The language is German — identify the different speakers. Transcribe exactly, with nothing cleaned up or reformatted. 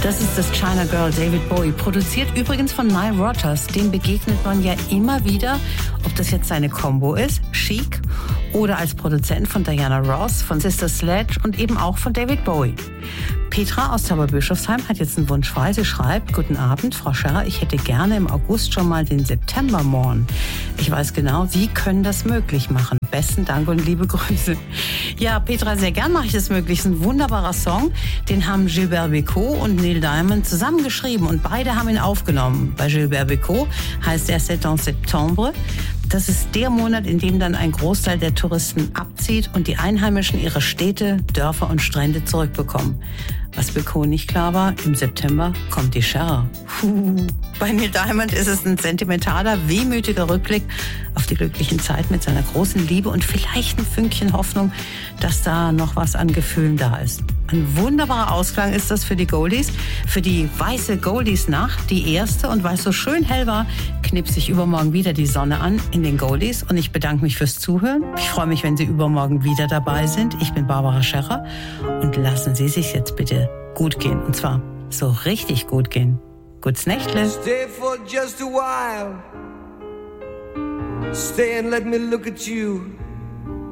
Speaker 1: Das ist das China Girl David Bowie, produziert übrigens von Nile Rodgers. Dem begegnet man ja immer wieder, ob das jetzt seine Combo ist, Chic, oder als Produzent von Diana Ross, von Sister Sledge und eben auch von David Bowie. Petra aus Tauberbischofsheim hat jetzt einen Wunsch frei. Sie schreibt: Guten Abend, Frau Scherrer, ich hätte gerne im August schon mal den Septembermorn. Ich weiß genau, Sie können das möglich machen. Besten Dank und liebe Grüße. Ja, Petra, sehr gern mache ich das möglich. Es ist ein wunderbarer Song. Den haben Gilbert Bécaud und Neil Diamond zusammengeschrieben und beide haben ihn aufgenommen. Bei Gilbert Bécaud heißt er C'est en Septembre. Das ist der Monat, in dem dann ein Großteil der Touristen abzieht und die Einheimischen ihre Städte, Dörfer und Strände zurückbekommen. Was Bécaud nicht klar war, im September kommt die Scherrer. Puh. Bei Neil Diamond ist es ein sentimentaler, wehmütiger Rückblick auf die glücklichen Zeit mit seiner großen Liebe und vielleicht ein Fünkchen Hoffnung, dass da noch was an Gefühlen da ist. Ein wunderbarer Ausklang ist das für die Goldies, für die weiße Goldies-Nacht, die erste. Und weil es so schön hell war, knipst sich übermorgen wieder die Sonne an in den Goldies. Und ich bedanke mich fürs Zuhören. Ich freue mich, wenn Sie übermorgen wieder dabei sind. Ich bin Barbara Scherrer und lassen Sie sich jetzt bitte gut gehen. Und zwar so richtig gut gehen. Gutes Nächtle.
Speaker 2: Stay for just a while. Stay and let me look at you.